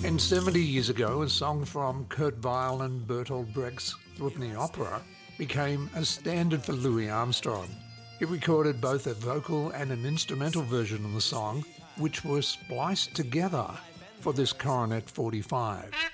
And 70 years ago, a song from Kurt Weill and Bertolt Brecht's Threepenny Opera became a standard for Louis Armstrong. He recorded both a vocal and an instrumental version of the song, which were spliced together for this Coronet 45.